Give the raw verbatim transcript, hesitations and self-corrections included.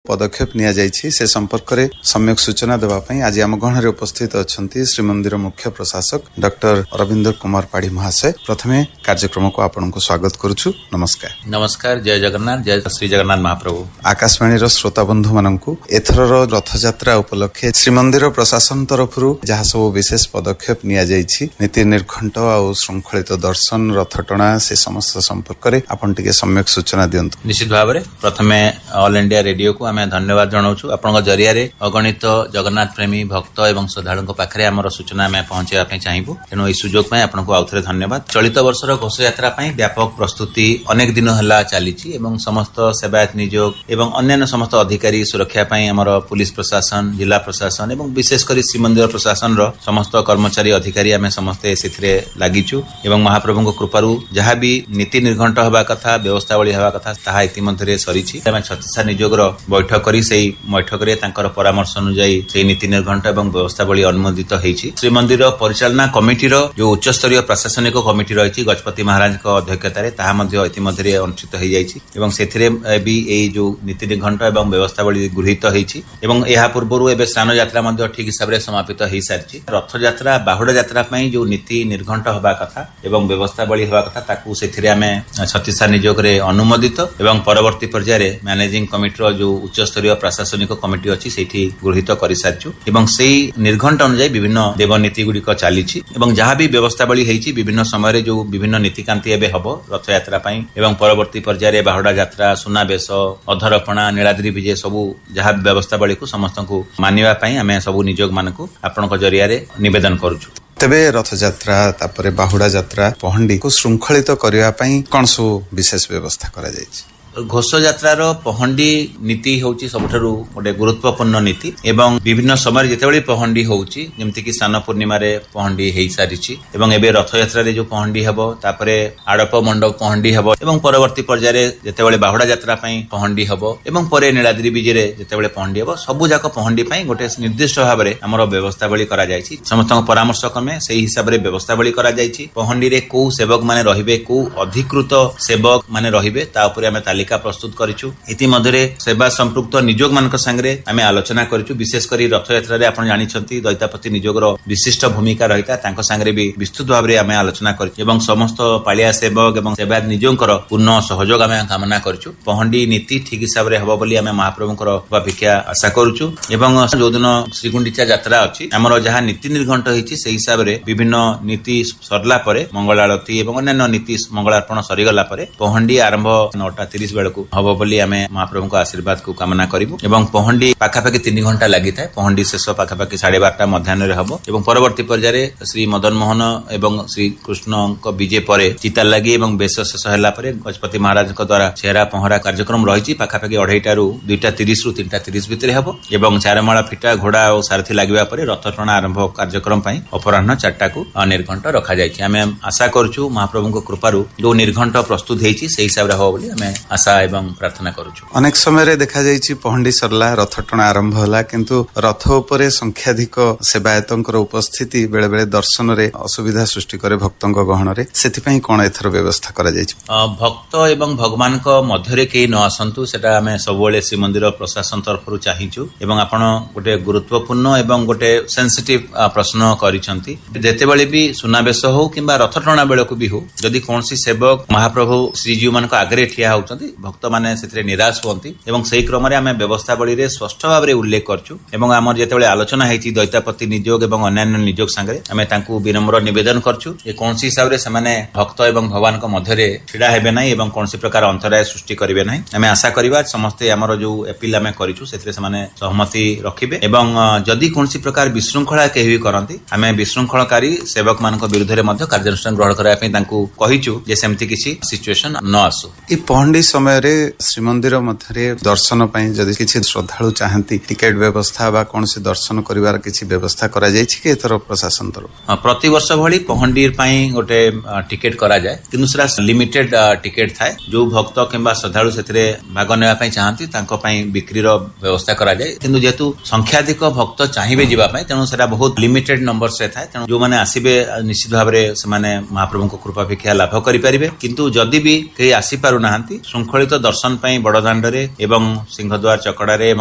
पदक्षेप निया जायछि से संपर्क में सम्यक सूचना देवा पई आज आम गहन उपस्थित अच्छा श्रीमंदिर मुख्य प्रशासक डॉक्टर अरविंद कुमार पाढ़ी महाशय। प्रथमे कार्यक्रम को आपन को स्वागत करुछु। नमस्कार। नमस्कार। जय जगन्नाथ। जय श्री जगन्नाथ महाप्रभु। आकाशवाणी श्रोता बंधु मानकु एथर रथ यात्रा उपलक्षे श्रीमंदिर प्रशासन तरफ जहाँ सब विशेष पदक्षेप निया जायछि नीति निर्घंट और श्रृंखलित दर्शन रथटଣା से समस्त संपर्क में आपन टिके सम्यक सूचना दियंतु। निश्चित भाव में प्रथमे ऑल इंडिया रेडियो को आमे धन्यवाद जणाउछु। आपन जरिया रे अगणित जगन्नाथ प्रेमी भक्त एवं श्रद्धालुଙ୍କ पाखरे हमर सूचना आमे पहुंचेबा पई चाहिबु। तेनो ई सुजोग पई आपन को आउथरे धन्यवाद। चलित वर्षर घोष यात्रा पई व्यापक प्रस्तुति अनेक दिन हला चालिछि एवं समस्त सेवायत नियोग एवं अन्य समस्त अधिकारी सुरक्षा पई हमर पुलिस प्रशासन जिला प्रशासन एवं विशेष करी श्रीमंदिर प्रशासन रो समस्त कर्मचारी अधिकारी आमे समस्त एसिथरे लागिछु एवं महाप्रभुଙ୍କ कृपारू जहाँ भी नीति निर्घंट हवा कथा व्यवस्थावली हवा कथा ताहा इतिमध्ये सरीछि। आमे छत्तीसा नियोगर बैठक करी सेही बैठक रे तांकर परामर्श अनुसार सेही नीति निर्घंट एवं व्यवस्थावली अनुमोदित हेछि। श्रीमंदिर परिचालना कमिटी रो जो उच्च स्तरीय प्रशासनिक कमिटी रहिछि गजपति महाराज को अध्यक्षता रे ताहा मध्ये इतिमध्ये अनुष्ठित हे जाइछि एवं सेथिरे भी एई जो नीति निर्घंट एवं व्यवस्थावली गृहीत हेछि एवं एहा पूर्वरु एबे स्नान यात्रा मध्ये ठीक हिसाब रे समापित हे सारिछि। रथ यात्रा बाहुडा यात्रा पई जो नीति निर्घंट हवा कथा एवं व्यवस्थावली हवा कथा ताकू सेथिरे आमे छत्तीसा नियोग रे अनुमोदित एवं परवर्ती पर्याय रे मैनेजिंग कमिटी रो जो उच्च स्तरीय प्रशासनिक कमिटी अछि सेठी गृहीत करि सारिछु एवं सेही निर्घंट अनुसार विभिन्न देवनीति गुडी को चालिछि एवं जहाँ भी व्यवस्थावली हेछि विभिन्न समय रे जो विभिन्न नीतिकांति एबे हबो रथ यात्रा पई एवं परवर्ती पर्याय रे बाहुडा यात्रा सुनाबेश अधरपणा नीलाद्री विजय सबु जहाँ व्यवस्थावली को समस्त को मानिबा पई आमे सबु नियोग मानकु आपनक जरिया रे निवेदन करूछु। तेबे रथ यात्रा तापरे बाहुडा यात्रा पहंडी को श्रृंखलित करिया पई कोन सो विशेष व्यवस्था करा जायछि। घोष यात्रार पहंडी नीति होची सबठारु गोटे गुरुत्वपूर्ण नीति एवं विभिन्न समय जेतेबेले पहंडी होची जेमति कि स्नान पूर्णिमा रे पहंडी हेई सारिछि एवं एबे रथ यात्रा रे जो पहंडी हबो तापरे आडप मंडप पहंडी हबो एवं परवर्ती पर्याय रे जेतेबेले बाहुडा यात्रा पई पहंडी हबो एवं परे नीलाद्री विजय रे जेतेबेले पहंडी हबो सबु जाक पहंडी पई गोटे निर्दिष्ट भाव रे हमर व्यवस्थावली करा जायछि। समस्त परामर्श क्रमे सेही हिसाब रे व्यवस्थावली करा जायछि। पहंडी रे को सेवक माने रहिबे को अधिकृत सेवक माने रहिबे ता ऊपर हमें तालिका प्रस्तुत करिछु। इति मध्यरे सेवा संपृक्त नियोग मानक संगरे आमे आलोचना करिछु। विशेष करी रथ यात्रा रे आपण जानिछंती दैतापति नियोगर विशिष्ट भूमिका रहिता तांको संगरे भी विस्तृत भाव रे आमे आलोचना करिछु एवं समस्त पालिया सेवक एवं सेवायत नियोगकर पूर्ण सहयोग आमे कामना करिछु। पहंडी नीति ठीक हिसाब रे हबो बोली आमे महाप्रभुଙ୍କର अपेक्षा आशा करिछु एवं जो दिन श्रीगुंडीचा यात्रा अछि हमर जहा नीति निर्घंट हेछि सेही हिसाब रे विभिन्न नीति सरला परे मंगल आरती एवं अन्य नीति मंगलार्पण सरी गला परे पहंडी आरंभ नौटा तीस बेलकु हबो बोली आमे महाप्रभुଙ୍କ आशीर्वाद को कामना करिवु एवं पहंडी पाखापाखि तीन घंटा लागि थाए। पहंडी शेष पाखापाखि साढ़े बारटा मध्याह्न रे हबो एवं परवर्ती पर्याय रे श्री मदन मोहन एवं श्री कृष्णଙ୍କ विजय परे चिता लागि एवं बेश शेष हला परे गजपति महाराजଙ୍କ द्वारा चेहरा पहरा कार्यक्रम रहिछि पाखापाखि अढ़ाईटा रु दुईटा तीस रु तीनटा तीस भितरे हबो एवं चारमाळा फिटा घोड़ा और सारथी लागिबा परे रथटଣା आरंभ कार्यक्रम पई अपराह्न चारटा को निर्घंट रखा जायछि। आमे आशा करछु महाप्रभुଙ୍କ कृपारू जो निर्घंट प्रस्तुत हेछि सेही हिसाब रे हबो बोली आमे आशा एवं प्रार्थना करूछु। अनेक समय रे देखा जायछि पहंडी सरला रथटଣା आरंभ होला किंतु रथ उपरे संख्याधिक सेवायतंकर उपस्थिति बेले बेले दर्शन रे असुविधा सृष्टि करे भक्तंक गहन रे सेति पई कोन एथर व्यवस्था करा जायछि। भक्त एवं भगवानक मध्यरे केही न आसंतु सेटा आमे सबोले श्रीमंदिर प्रशासन तरफरु चाहिछु एवं आपण गोटे गुरुत्वपूर्ण एवं गोटे सेंसिटिव प्रश्न करिसंती। जेतेबेले भी सुनाबेश हो किंबा रथटଣା बेलकु भी हो जदि कोनसी सेवक महाप्रभु श्रीजीव मानक आगरे ठिया होउचंती भक्त माने सेतरे निराश होंती एवं सेही क्रम रे आमे व्यवस्थावली रे स्पष्ट भाव रे उल्लेख करछु एवं हमर जेतेबेले आलोचना हेछि दैतापति नियोग एवं अन्य नियोग संगे आमे तांकू विनम्र निवेदन करछु ए कोनसी हिसाब रे समाने भक्त एवं भगवानक मध्यरे छिडा हेबे नै एवं कोनसी प्रकार अंतराय सृष्टि करिवे नै। आमे आशा करिबा समस्त हमर जो अपील आमे करिछु सेतरे समाने सहमति रखिबे एवं जदि कोनसी प्रकार विशृंखला केही करंती आमे विशृंखलकारी सेवक मानक विरुद्ध रे मध्ये कार्यानुष्ठान ग्रहण करा पई तांकू कहिछु जे सेमति किछि सिचुएशन न आसु। ई पहंडी समय रे श्रीमंदिर मध्यरे दर्शन पई जदि किछि श्रद्धालु चाहंती टिकट व्यवस्था बा कोनसी दर्शन करिवार किछि व्यवस्था करा जायछि कि एथर प्रशासन तरफ प्रति वर्ष भली पहंडी पई गोटे टिकट करा जाय किंतु सेरा लिमिटेड टिकट थाए जो भक्त किंबा श्रद्धालु सेतरे भाग नेबा पई चाहंती तांको पई बिक्री रो व्यवस्था करा जाय किंतु जेतु संख्याधिक भक्त चाहिबे जिबा पई तेनु सेरा बहुत लिमिटेड नंबर से थाए तेनु जो माने आसीबे निश्चित भाव रे से माने महाप्रभुଙ୍କ कृपा भिक्षा लाभ करि परिबे किंतु जदि भी केही आसी पारु नाहंती श्रृंखलित दर्शन पई बड़दाण्ड रे एवं सिंहद्वार चकड़ा रे